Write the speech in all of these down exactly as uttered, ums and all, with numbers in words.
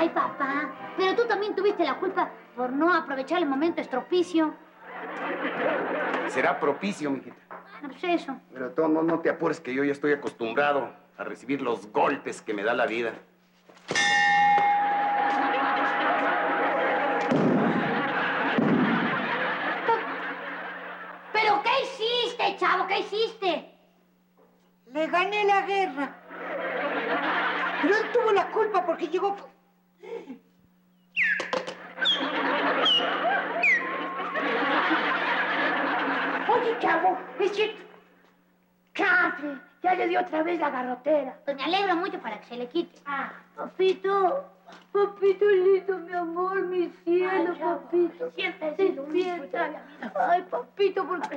Ay, papá, pero tú también tuviste la culpa por no aprovechar el momento estropicio. Será propicio, mijita. Bueno, pues eso. Pero tú no, no te apures, que yo ya estoy acostumbrado a recibir los golpes que me da la vida. ¿Pero qué hiciste, chavo? ¿Qué hiciste? Le gané la guerra. Pero él tuvo la culpa porque llegó... Oye, chavo, es que... ¡Chanfle! Ya le dio otra vez la garrotera. Pues me alegro mucho para que se le quite. Ah, Papito, papito lindo, mi amor, mi cielo, Ay, chavo, papito. siempre has sido un hijo de Despierta. la vida. Ay, papito, porque...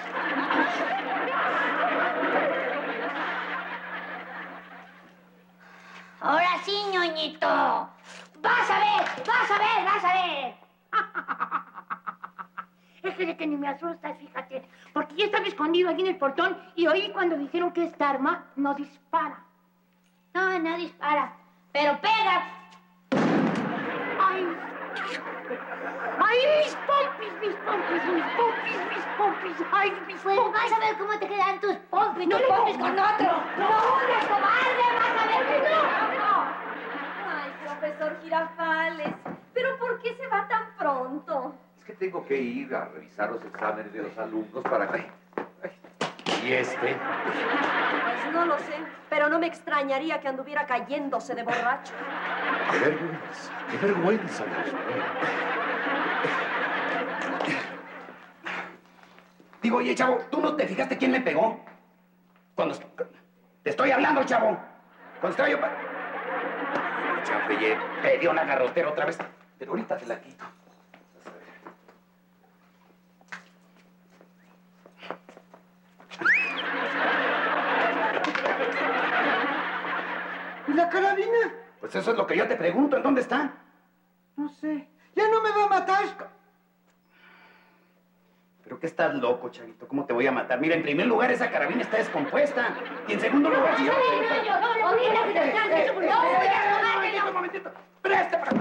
Ahora sí, ñoñito. Vas a ver, vas a ver, vas a ver. Es que de que ni me asustas, fíjate. Porque yo estaba escondido aquí en el portón y oí cuando dijeron que esta arma no dispara. No, no dispara, pero pega. ¡Ay! ¡Ay, mis pompis, mis pompis, mis pompis, mis pompis! ¡Ay, mis Pues pompis! vas a ver cómo te quedan tus pompis. No tus le pompis pongas. con otro. No. ¡No, eres cobarde! ¡Vas a ver que no! Ay, profesor Girafales, ¿pero por qué se va tan pronto? Es que tengo que ir a revisar los exámenes de los alumnos para que... ¿Y este? Pues no lo sé, pero no me extrañaría que anduviera cayéndose de borracho. ¡Qué vergüenza! ¡Qué vergüenza, Dios mío! Digo, oye, chavo, ¿tú no te fijaste quién me pegó? Cuando... Te estoy hablando, chavo. Cuando estaba yo... pa- Chanfle, te dio la garrotera otra vez. Pero ahorita te la quito. ¿Y la carabina? Pues eso es lo que yo te pregunto. ¿En dónde está? No sé. ¿Ya no me va a matar? ¿Pero qué estás loco, chavito? ¿Cómo te voy a matar? Mira, en primer lugar, esa carabina está descompuesta. Y en segundo lugar, si yo... Un momentito. ¡Presta para...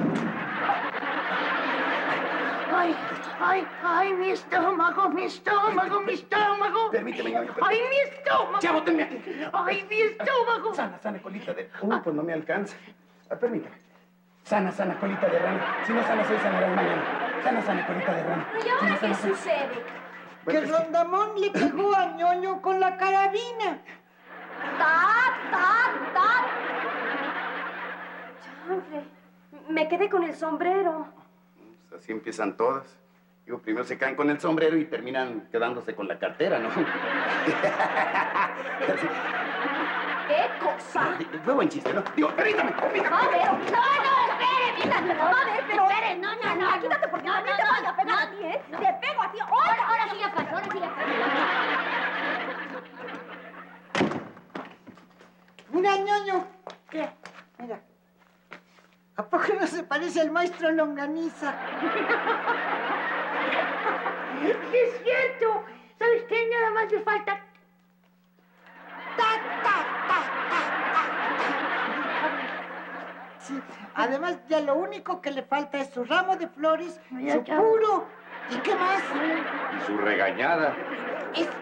¡Ay, ay, ay, mi estómago, mi estómago, mi estómago! Permíteme, ñoño. ¡Ay, mi estómago! Chavo, tenme aquí. ¡Ay, mi estómago! Sana, sana, colita de... Uh, pues no me alcanza. Ah, permítame. Sana, sana, colita de rana. Si no sana, soy sanarán mañana. Sana, sana, colita de rana. ¿Y ahora qué sucede? Bueno, Que es que- Rondamón le pegó a Ñoño con la carabina. ¡Ta, ta, ta! Chanfle, me quedé con el sombrero. Pues así empiezan todas. Digo, primero se caen con el sombrero y terminan quedándose con la cartera, ¿no? ¿Qué cosa? Fue buen chiste, ¿no? Digo, permítame, permítame. A ver, No, no, espere, quítate, no, a ver, pero... espere, no, no, no. Ah, quítate porque no, también no, te voy a pegar no, a ti, ¿eh? no. Te pego a ti. Ahora, ahora sí ya pasó, ahora sí ya pasó. Mira, Ñoño. ¿Qué? Mira. ¿A poco no se parece al maestro Longaniza? ¡Sí es cierto! ¿Sabes qué? Nada más le falta... ¡Ta, ta, ta, ta, ta! Sí, además ya lo único que le falta es su ramo de flores, Ya, su chavo. puro. ¿Y qué más? Y su regañada. Es